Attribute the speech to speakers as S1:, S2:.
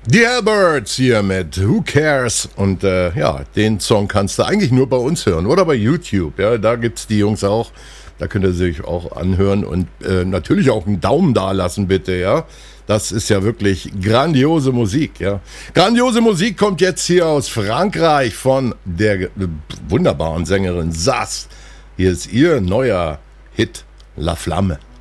S1: Die Hellbirds hier mit Who Cares? Und den Song kannst du eigentlich nur bei uns hören oder bei YouTube. Ja, da gibt's die Jungs auch. Da könnt ihr sich auch anhören und natürlich auch einen Daumen da lassen, bitte, ja. Das ist ja wirklich grandiose Musik, ja. Grandiose Musik kommt jetzt hier aus Frankreich von der wunderbaren Sängerin Sass. Hier ist ihr neuer Hit La Flamme.